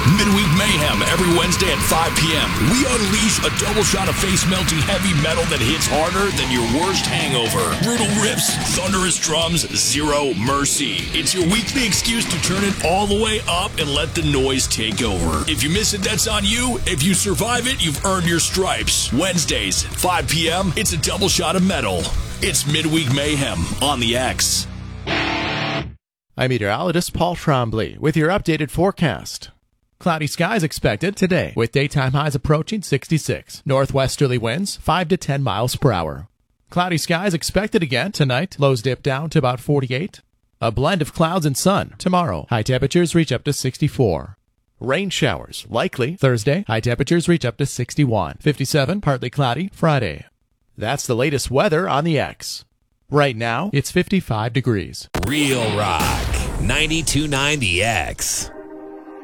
Midweek Mayhem every Wednesday at 5 p.m. We unleash a double shot of face-melting heavy metal that hits harder than your worst hangover. Brutal riffs, thunderous drums, zero mercy. It's your weekly excuse to turn it all the way up and let the noise take over. If you miss it, that's on you. If you survive it, you've earned your stripes. Wednesdays, 5 p.m., it's a double shot of metal. It's Midweek Mayhem on the X. I'm meteorologist Paul Trombley with your updated forecast. Cloudy skies expected today with daytime highs approaching 66. Northwesterly winds 5 to 10 miles per hour. Cloudy skies expected again tonight. Lows dip down to about 48. A blend of clouds and sun tomorrow. High temperatures reach up to 64. Rain showers likely Thursday. High temperatures reach up to 61. 57 partly cloudy Friday. That's the latest weather on the X. Right now, it's 55 degrees. Real Rock 92.9 The X.